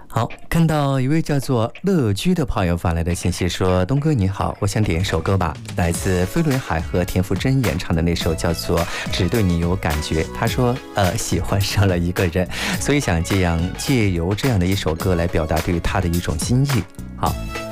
好，看到一位叫做乐居的朋友发来的信息说：东哥你好，我想点一首歌吧，来自飞轮海和田馥甄演唱的那首叫做只对你有感觉。他说喜欢上了一个人，所以想借由这样的一首歌来表达对他的一种心意。好。